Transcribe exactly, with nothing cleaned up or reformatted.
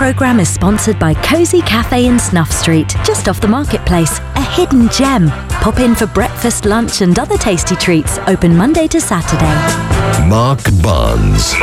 programme is sponsored by Cosy Cafe in Snuff Street, just off the marketplace. A hidden gem. Pop in for breakfast, lunch and other tasty treats. Open Monday to Saturday. Mark Barnes.